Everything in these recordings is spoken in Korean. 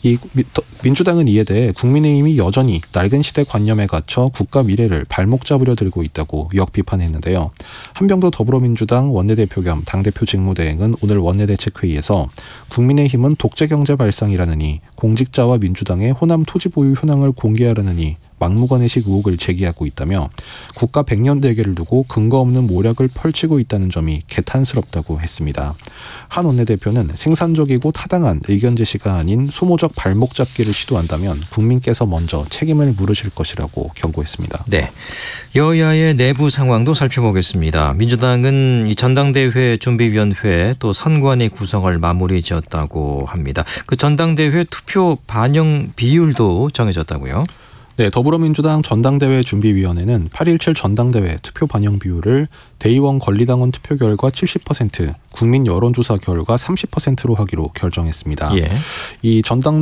민주당은 이에 대해 국민의힘이 여전히 낡은 시대 관념에 갇혀 국가 미래를 발목 잡으려 들고 있다고 역비판했는데요. 한병도 더불어민주당 원내대표 겸 당대표 직무대행은 오늘 원내대책회의에서 국민의힘은 독재경제 발상이라느니 공직자와 민주당의 호남 토지 보유 현황을 공개하라느니 막무가내식 의혹을 제기하고 있다며 국가 100년 대계를 두고 근거 없는 모략을 펼치고 있다는 점이 개탄스럽다고 했습니다. 한 원내대표는 생산적이고 타당한 의견 제시가 아닌 소모적 발목 잡기를 시도한다면 국민께서 먼저 책임을 물으실 것이라고 경고했습니다. 네, 여야의 내부 상황도 살펴보겠습니다. 민주당은 이 전당대회 준비위원회 또 선관위 구성을 마무리 지었다고 합니다. 그 전당대회 투표 반영 비율도 정해졌다고요? 네, 더불어민주당 전당대회 준비위원회는 8.17 전당대회 투표 반영 비율을 대의원 권리당원 투표 결과 70%, 국민 여론조사 결과 30%로 하기로 결정했습니다. 예. 이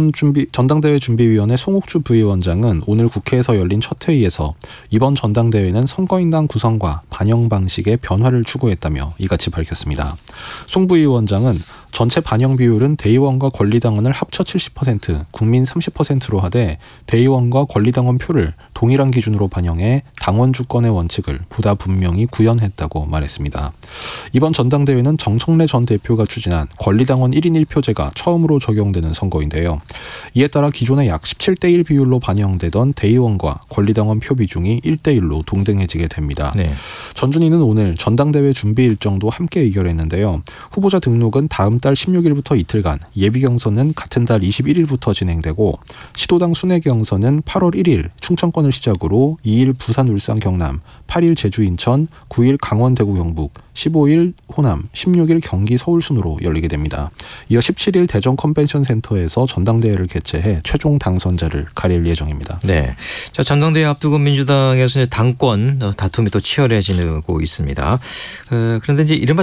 전당대회 준비위원회 송옥주 부위원장은 오늘 국회에서 열린 첫 회의에서 이번 전당대회는 선거인단 구성과 반영 방식의 변화를 추구했다며 이같이 밝혔습니다. 송 부위원장은 전체 반영 비율은 대의원과 권리당원을 합쳐 70%, 국민 30%로 하되 대의원과 권리당원 표를 동일한 기준으로 반영해 당원 주권의 원칙을 보다 분명히 구현했다고 말했습니다. 이번 전당대회는 정청래 전 대표가 추진한 권리당원 1인 1표제가 처음으로 적용되는 선거인데요. 이에 따라 기존의 약 17대 1 비율로 반영되던 대의원과 권리당원 표 비중이 1대 1로 동등해지게 됩니다. 네. 전준희는 오늘 전당대회 준비 일정도 함께 의결했는데요. 후보자 등록은 다음 달 16일부터 이틀간, 예비 경선은 같은 달 21일부터 진행되고 시도당 순회 경선은 8월 1일 충청권을 시작으로 2일 부산, 울산, 경남, 8일 제주, 인천, 9일 강원, 대구, 경북, 15일 호남, 16일 경기, 서울 순으로 열리게 됩니다. 이어 17일 대전 컨벤션 센터에서 전당대회를 개최해 최종 당선자를 가릴 예정입니다. 네, 자, 전당대회 앞두고 민주당에서 이제 당권 다툼이 또 치열해지고 있습니다. 그런데 이제 이른바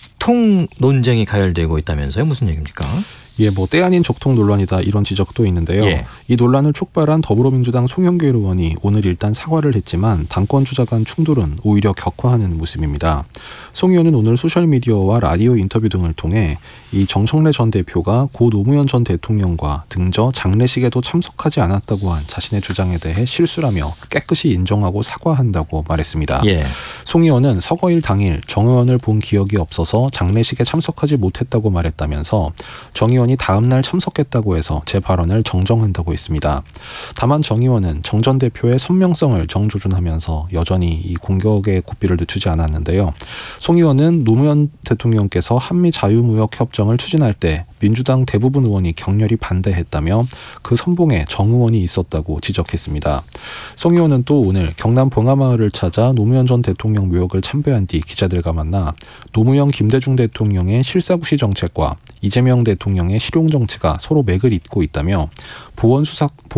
적통 논쟁이 가열되고 있다면서요? 무슨 얘기입니까? 예, 때 아닌 적통 논란이다 이런 지적도 있는데요. 예. 이 논란을 촉발한 더불어민주당 송영길 의원이 오늘 일단 사과를 했지만 당권 주자 간 충돌은 오히려 격화하는 모습입니다. 송 의원은 오늘 소셜미디어와 라디오 인터뷰 등을 통해 이 정청래 전 대표가 고 노무현 전 대통령과 등저 장례식에도 참석하지 않았다고 한 자신의 주장에 대해 실수라며 깨끗이 인정하고 사과한다고 말했습니다. 예. 송 의원은 서거일 당일 정 의원을 본 기억이 없어서 장례식에 참석하지 못했다고 말했다면서 정 의원이 다음 날 참석했다고 해서 제 발언을 정정한다고 했습니다. 다만 정 의원은 정 전 대표의 선명성을 정조준하면서 여전히 이 공격의 고삐를 늦추지 않았는데요. 송 의원은 노무현 대통령께서 한미 자유무역 협정을 추진할 때 민주당 대부분 의원이 격렬히 반대했다며 그 선봉에 정 의원이 있었다고 지적했습니다. 송 의원은 또 오늘 경남 봉하마을을 찾아 노무현 전 대통령 묘역을 참배한 뒤 기자들과 만나 노무현 김대중 대통령의 실사구시 정책과 이재명 대통령의 실용 정치가 서로 맥을 잇고 있다며 보안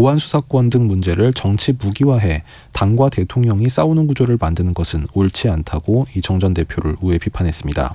수사권 등 문제를 정치 무기화해 당과 대통령이 싸우는 구조를 만드는 것은 옳지 않다고 이 정 전 대표를 우회 비판했습니다.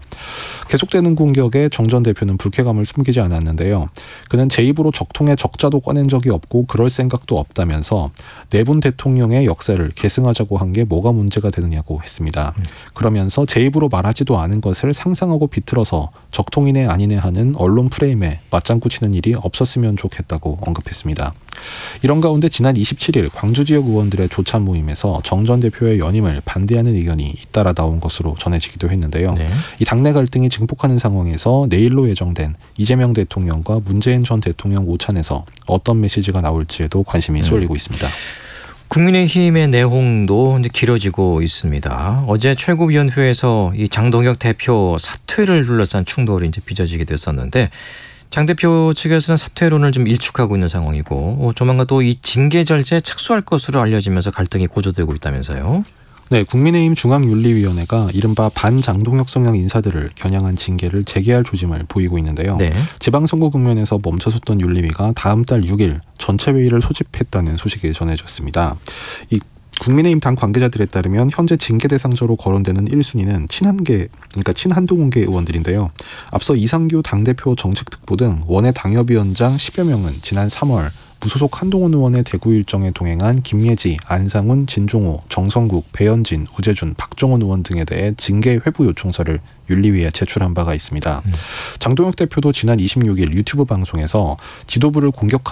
계속되는 공격에 정 전 대표는 불쾌감을 숨기지 않았는데요. 그는 제 입으로 적통의 적자도 꺼낸 적이 없고 그럴 생각도 없다면서 내분 대통령의 역사를 계승하자고 한 게 뭐가 문제가 되느냐고 했습니다. 그러면서 제 입으로 말하지도 않은 것을 상상하고 비틀어서 적통이네 아니네 하는 언론 프레임에 맞장구 치는 일이 없었으면 좋겠다고 언급했습니다. 이런 가운데 지난 27일 광주 지역 의원들의 조찬 모임에서 정 전 대표의 연임을 반대하는 의견이 잇따라 나온 것으로 전해지기도 했는데요. 네. 이 당내 갈등이 증폭하는 상황에서 내일로 예정된 이재명 대통령과 문재인 전 대통령 오찬에서 어떤 메시지가 나올지에도 관심이 쏠리고 있습니다. 국민의힘의 내홍도 이제 길어지고 있습니다. 어제 최고위원회에서 이 장동혁 대표 사퇴를 둘러싼 충돌이 이제 빚어지게 됐었는데 장 대표 측에서는 사퇴론을 좀 일축하고 있는 상황이고 조만간 또 이 징계 절차에 착수할 것으로 알려지면서 갈등이 고조되고 있다면서요. 네, 국민의힘 중앙윤리위원회가 이른바 반장동혁 성향 인사들을 겨냥한 징계를 재개할 조짐을 보이고 있는데요. 네. 지방선거 국면에서 멈춰섰던 윤리위가 다음 달 6일 전체 회의를 소집했다는 소식이 전해졌습니다. 이 국민의힘 당 관계자들에 따르면 현재 징계 대상자로 거론되는 1순위는 친한동훈계 의원들인데요. 앞서 이상규 당대표 정책특보 등 원외 당협위원장 10여 명은 지난 3월 무소속 한동훈 의원의 대구 일정에 동행한 김예지, 안상훈, 진종호, 정성국, 배현진, 우재준, 박종원 의원 등에 대해 징계 회부 요청서를 윤리위에 제출한 바가 있습니다. 장동혁 대표도 지난 26일 유튜브 방송에서 지도부를 공격한